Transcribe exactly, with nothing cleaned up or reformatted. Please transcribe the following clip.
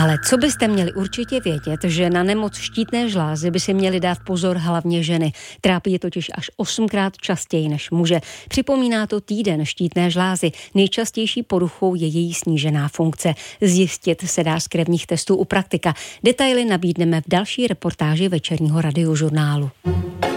Ale co byste měli určitě vědět, že na nemoc štítné žlázy by si měli dát pozor hlavně ženy. Trápí je totiž až osmkrát častěji než muže. Připomíná to týden štítné žlázy. Nejčastější poruchou je její snížená funkce. Zjistit se dá z krevních testů u praktika. Detaily nabídneme v další reportáži večerního radiožurnálu.